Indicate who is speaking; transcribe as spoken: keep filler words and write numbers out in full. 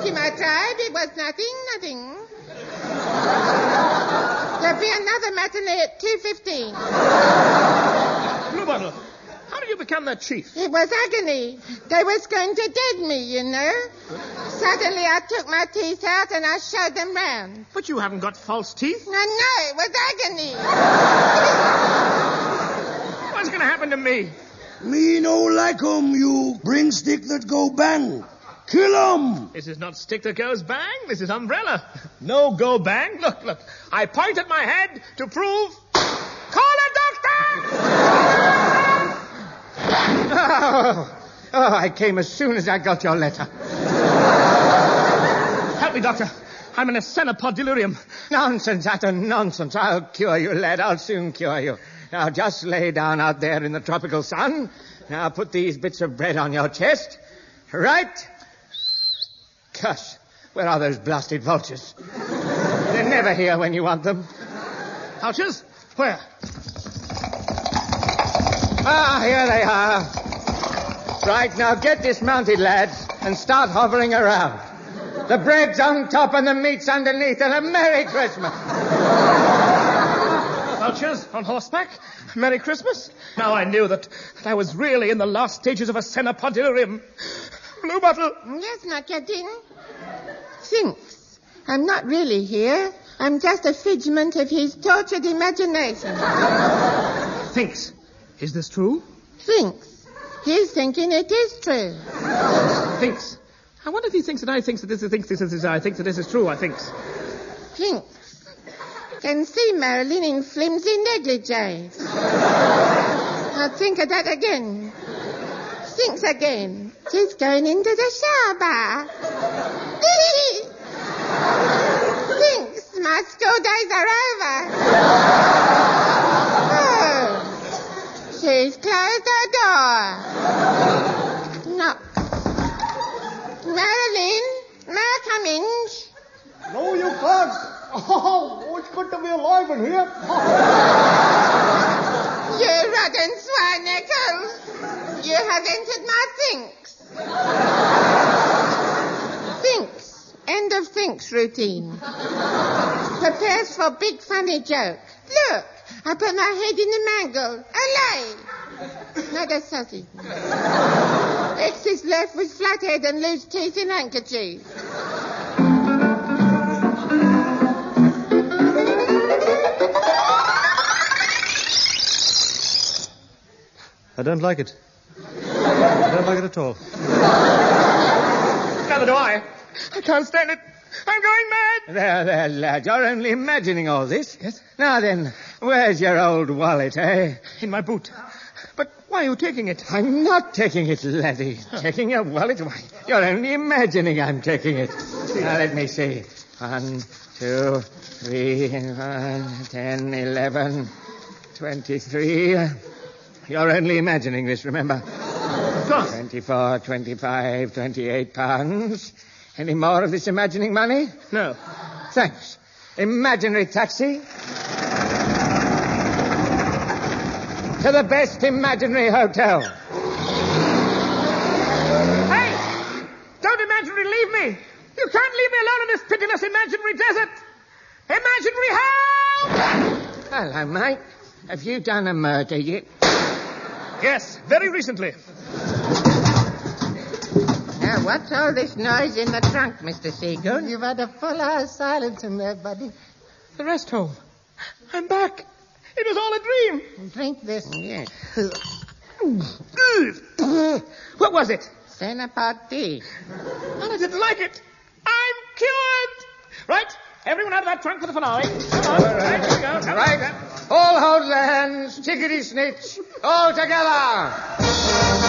Speaker 1: him I tried. It was nothing, nothing. There'll be another matinee at two fifteen.
Speaker 2: Bluebottle, how did you become that chief?
Speaker 1: It was agony. They was going to dead me, you know. Suddenly I took my teeth out and I showed them round.
Speaker 2: But you haven't got false teeth.
Speaker 1: No, no, it was agony.
Speaker 2: What's going to happen to me?
Speaker 3: Me no like 'em, you bring stick that go bang. Kill 'em.
Speaker 2: This is not stick that goes bang. This is umbrella. No go bang. Look, look. I point at my head to prove... Call a doctor!
Speaker 4: Oh, oh, I came as soon as I got your letter.
Speaker 2: Help me, doctor. I'm in a cenopod delirium.
Speaker 4: Nonsense, utter nonsense. I'll cure you, lad. I'll soon cure you. Now, just lay down out there in the tropical sun. Now, put these bits of bread on your chest. Right. Gosh, where are those blasted vultures? They're never here when you want them.
Speaker 2: Vultures? Where?
Speaker 4: Ah, here they are. Right, now get dismounted, lads, and start hovering around. The bread's on top and the meat's underneath, and a Merry Christmas.
Speaker 2: Vultures on horseback? Merry Christmas? Now I knew that, that I was really in the last stages of a cenopod delirium. Bluebottle.
Speaker 1: Yes, my captain. Thinks. I'm not really here. I'm just a figment of his tortured imagination.
Speaker 2: Thinks. Is this true?
Speaker 1: Thinks. He's thinking it is true.
Speaker 2: Thinks. I wonder if he thinks that I think that this is thinks this is I think that this is true. I thinks.
Speaker 1: Thinks. Can see Marilyn in flimsy negligees. Now think of that again. Thinks again. She's going into the shower bar. Thinks my school days are over. Oh, she's closed her door. Knock. Marilyn, may I come in?
Speaker 3: No, you can't. Oh, it's good to be alive in here.
Speaker 1: You rotten swine, you have entered my thinks. Thinks. End of thinks routine. Prepares for big funny joke. Look, I put my head in the mangle. Olay! Not a sausage. X is left with flat head and loose teeth in handkerchief.
Speaker 5: I don't like it. I don't like it at all.
Speaker 2: Neither do I. I can't stand it. I'm going mad.
Speaker 4: There, there, lad. You're only imagining all this. Yes? Now then, where's your old wallet, eh?
Speaker 2: In my boot. But why are you taking it?
Speaker 4: I'm not taking it, laddie. Taking your wallet? Why, you're only imagining I'm taking it. Now, let me see. One, two, three, one, ten, eleven, twenty-three... You're only imagining this, remember? twenty-four, twenty-five, twenty-eight pounds. Any more of this imagining money?
Speaker 2: No.
Speaker 4: Thanks. Imaginary taxi. To the best imaginary hotel.
Speaker 2: Hey! Don't imaginary leave me! You can't leave me alone in this pitiless imaginary desert! Imaginary help!
Speaker 4: Hello, mate. Have you done a murder yet?
Speaker 2: Yes, very recently.
Speaker 1: Now, what's all this noise in the trunk, Mister Seagoon?
Speaker 6: You've had a full hour's silence in there, buddy.
Speaker 2: The rest home. I'm back. It was all a dream.
Speaker 6: Drink this.
Speaker 1: Yes.
Speaker 2: What was it?
Speaker 1: Cenopod tea.
Speaker 2: And I didn't like it. I'm cured. Right? Everyone out of that trunk for the finale. Come on. Right, here we go. Come
Speaker 4: right.
Speaker 2: on.
Speaker 4: All hold their hands. Chickadee snitch. All together.